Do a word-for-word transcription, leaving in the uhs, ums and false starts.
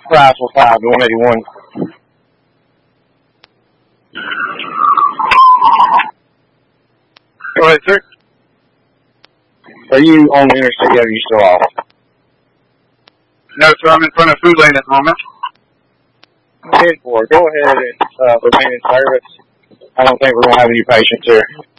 Price was five to one eighty-one. Go ahead, sir. Are you on the interstate yet, or are you still off? No, sir, I'm in front of Food Lane at the moment. ten four. Go ahead and uh, remain in service. I don't think we're going to have any patients here.